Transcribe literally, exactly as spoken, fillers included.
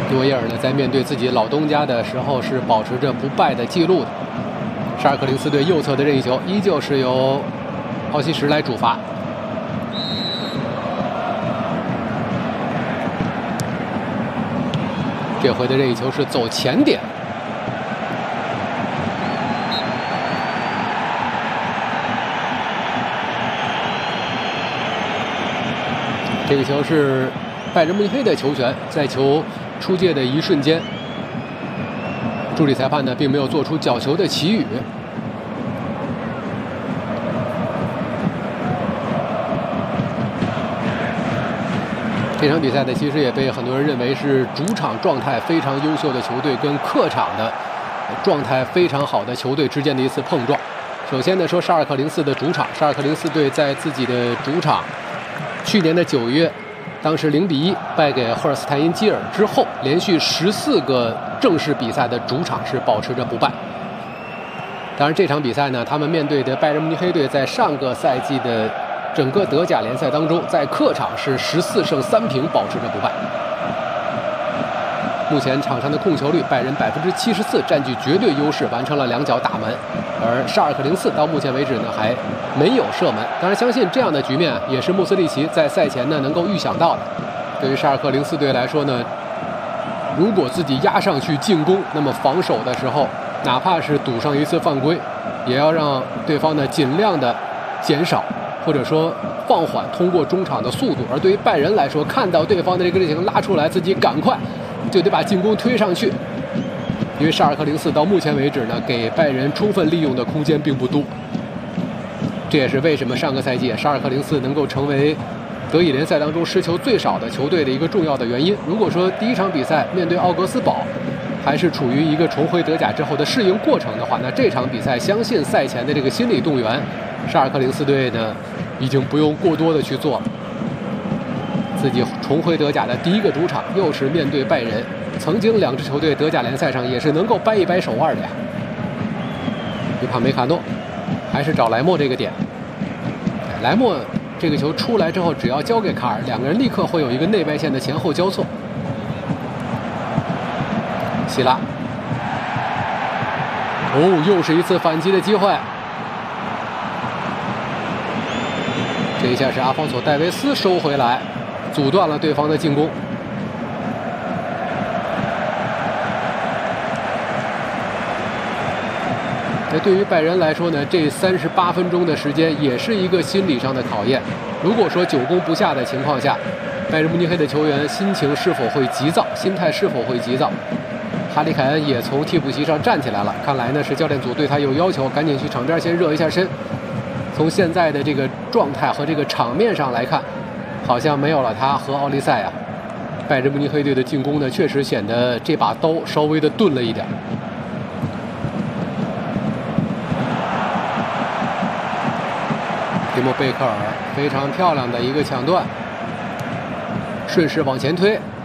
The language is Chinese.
诺伊尔呢，在面对自己老东家的时候是保持着不败的记录的。沙尔克零四队右侧的任意球依旧是由奥西什来主罚。这回的任意球是走前点。 这个球是拜仁慕尼黑的球权，在球出界的一瞬间，助理裁判呢并没有做出角球的旗语。这场比赛呢，其实也被很多人认为是主场状态非常优秀的球队跟客场的状态非常好的球队之间的一次碰撞。首先呢，说沙尔克零四的主场，沙尔克零四队在自己的主场。 去年的九月，当时零比一败给赫尔斯泰因基尔之后，连续十四个正式比赛的主场是保持着不败。当然，这场比赛呢，他们面对的拜仁慕尼黑队在上个赛季的整个德甲联赛当中，在客场是十四胜三平，保持着不败。目前场上的控球率，拜仁百分之七十四，占据绝对优势，完成了两脚打门。 而沙尔克零四到目前为止呢还没有射门，当然相信这样的局面也是穆斯利奇在赛前呢能够预想到的。对于沙尔克零四队来说呢，如果自己压上去进攻，那么防守的时候，哪怕是赌上一次犯规，也要让对方呢尽量的减少或者说放缓通过中场的速度。而对于拜仁来说，看到对方的这个队形拉出来，自己赶快就得把进攻推上去。 因为沙尔克零四到目前为止呢，给拜仁充分利用的空间并不多，这也是为什么上个赛季沙尔克零四能够成为德乙联赛当中失球最少的球队的一个重要的原因。如果说第一场比赛面对奥格斯堡，还是处于一个重回德甲之后的适应过程的话，那这场比赛相信赛前的这个心理动员，沙尔克零四队呢已经不用过多的去做了。自己重回德甲的第一个主场，又是面对拜仁。 曾经两支球队德甲联赛上也是能够掰一掰手腕的呀。于帕梅卡诺还是找莱莫这个点，莱莫这个球出来之后，只要交给卡尔，两个人立刻会有一个内外线的前后交错。希拉，哦，又是一次反击的机会。这一下是阿方索·戴维斯收回来，阻断了对方的进攻。 那对于拜仁来说呢，这三十八分钟的时间也是一个心理上的考验。如果说久攻不下的情况下，拜仁慕尼黑的球员心情是否会急躁，心态是否会急躁？哈里凯恩也从替补席上站起来了，看来呢是教练组对他有要求，赶紧去场边先热一下身。从现在的这个状态和这个场面上来看，好像没有了他和奥利塞啊，拜仁慕尼黑队的进攻呢确实显得这把刀稍微的钝了一点。 提莫贝克尔非常漂亮的一个抢断，顺势往前推，